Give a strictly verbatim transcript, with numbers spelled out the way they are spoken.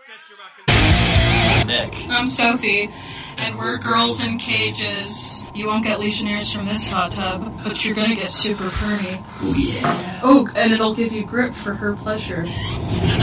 Nick. I'm Sophie, and we're Girls in Cages. You won't get Legionnaires from this hot tub, but you're gonna get super permy. Oh yeah. Oh, and it'll give you grip for her pleasure.